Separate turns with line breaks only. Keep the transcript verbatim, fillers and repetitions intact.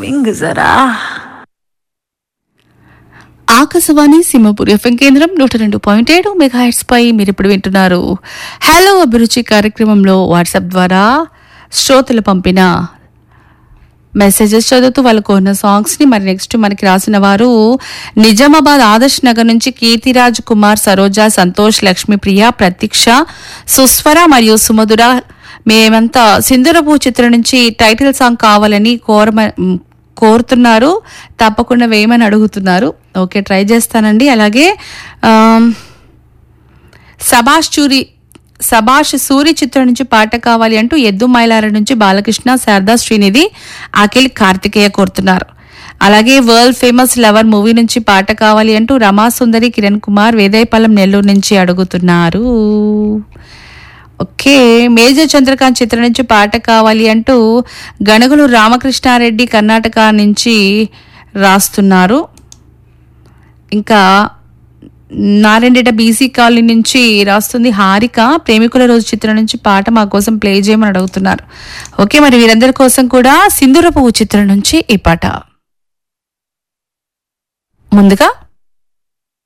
swing जरा
Akashvani Simhapur FM కేంద్రం నూట రెండు పాయింట్ ఏడు మెగాహెర్ట్స్ పై మీరు ఇప్పుడు వింటున్నారు హలో అభిరుచి కార్యక్రమంలో వాట్సాప్ ద్వారా శ్రోతలు పంపిన మెసేజెస్ చదువుతూ వాళ్ళకు ఉన్న సాంగ్స్ ని మరి నెక్స్ట్ మనకి రాసిన వారు నిజామాబాద్ ఆదర్శ్ నగర్ నుంచి కీర్తిరాజ్ కుమార్ సరోజ సంతోష్ లక్ష్మీ ప్రియ ప్రతీక్ష సుస్వర మరియు సుమధుర మేమంతా సింధురపు చిత్రం నుంచి టైటిల్ సాంగ్ కావాలని కోరమ కోరుతున్నారు తప్పకుండా వేయమని అడుగుతున్నారు ఓకే ట్రై చేస్తానండి అలాగే సభాష్ చూరి సభాష్ సూరి చిత్రం నుంచి పాట కావాలి అంటూ ఎద్దు మైలార నుంచి బాలకృష్ణ శారదా శ్రీనిధి అఖిల్ కార్తికేయ కోరుతున్నారు అలాగే వరల్డ్ ఫేమస్ లవర్ మూవీ నుంచి పాట కావాలి అంటూ రమా సుందరి కిరణ్ కుమార్ వేదాయపాలెం నెల్లూరు నుంచి అడుగుతున్నారు ఓకే మేజర్ చంద్రకాంత్ చిత్రం నుంచి పాట కావాలి అంటూ గణగులు రామకృష్ణారెడ్డి కర్ణాటక నుంచి రాస్తున్నారు ఇంకా నారాయణపేట బీసీ కాలనీ నుంచి రాస్తుంది హారిక ప్రేమికుల రోజు చిత్రం నుంచి పాట మా కోసం ప్లే చేయమని అడుగుతున్నారు ఓకే మరి వీరందరి కోసం కూడా సింధూరపు చిత్రం నుంచి ఈ పాట ముందుగా